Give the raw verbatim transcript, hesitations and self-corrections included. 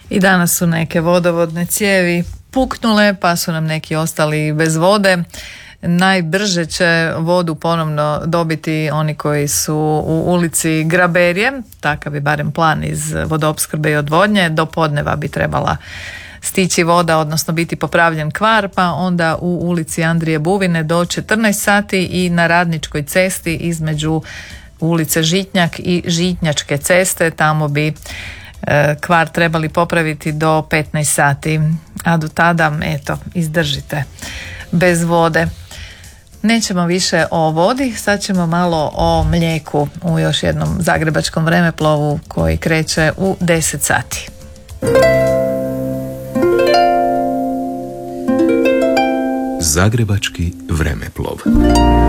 I danas su neke vodovodne cijevi puknule, pa su nam neki ostali bez vode. Najbrže će vodu ponovno dobiti oni koji su u ulici Graberije, takav je barem plan iz vodoopskrbe i odvodnje. Do podneva bi trebala stići voda, odnosno biti popravljen kvar, pa onda u ulici Andrije Buvine do četrnaest sati i na Radničkoj cesti između ulice Žitnjak i Žitnjačke ceste, tamo bi e, kvar trebali popraviti do petnaest sati, a do tada, eto, izdržite bez vode. Nećemo više o vodi, sad ćemo malo o mlijeku u još jednom zagrebačkom vremeplovu koji kreće u deset sati. Zagrebački vremeplov.